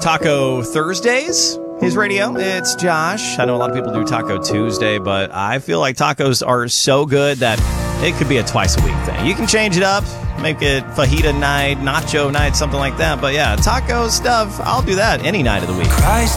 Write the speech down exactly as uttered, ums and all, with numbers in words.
Taco Thursdays, his radio. It's Josh. I know a lot of people do Taco Tuesday, but I feel like tacos are so good that it could be a twice a week thing. You can change it up, make it fajita night, nacho night, something like that. But yeah, taco stuff, I'll do that any night of the week.